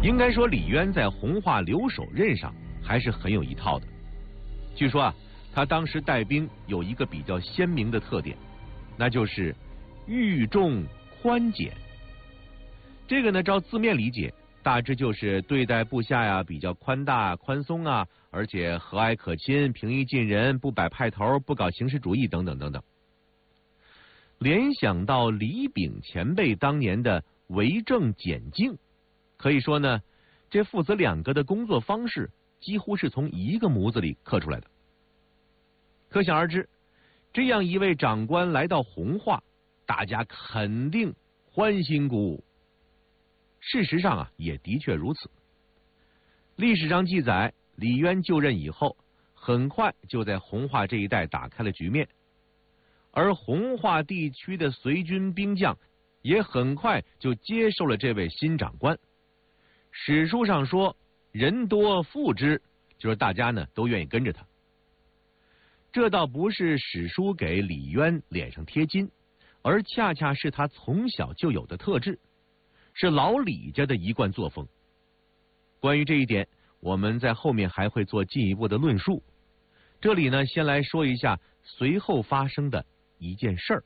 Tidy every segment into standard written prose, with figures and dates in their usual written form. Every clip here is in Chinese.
应该说，李渊在弘化留守任上还是很有一套的。据说啊，他当时带兵有一个比较鲜明的特点，那就是御重宽简。这个呢，照字面理解，大致就是对待部下呀比较宽大宽松啊，而且和蔼可亲、平易近人，不摆派头，不搞形式主义等等等等。联想到李炳前辈当年的为政简静，可以说呢，这父子两个的工作方式几乎是从一个模子里刻出来的。可想而知，这样一位长官来到弘化，大家肯定欢欣鼓舞。事实上啊，也的确如此。历史上记载，李渊就任以后，很快就在弘化这一带打开了局面，而弘化地区的随军兵将也很快就接受了这位新长官。史书上说，人多附之，就是大家呢都愿意跟着他。这倒不是史书给李渊脸上贴金，而恰恰是他从小就有的特质，是老李家的一贯作风。关于这一点，我们在后面还会做进一步的论述。这里呢，先来说一下随后发生的一件事儿。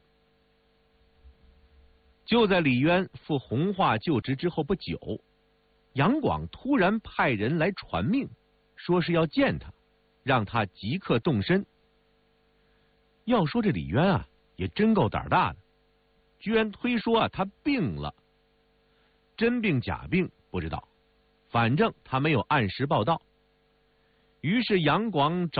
就在李渊赴弘化就职之后不久，杨广突然派人来传命，说是要见他，让他即刻动身。要说这李渊啊，也真够胆大的，居然推说啊他病了。真病假病不知道，反正他没有按时报到。于是杨广找